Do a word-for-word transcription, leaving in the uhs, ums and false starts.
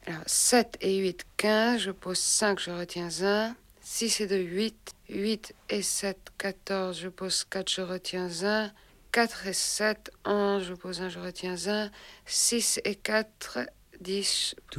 Alors, sept et huit, quinze. Je pose cinq, je retiens un. six et deux, huit. huit et sept, quatorze. Je pose quatre, je retiens un. quatre et sept, onze. Je pose un, je retiens un. six et quatre, dix.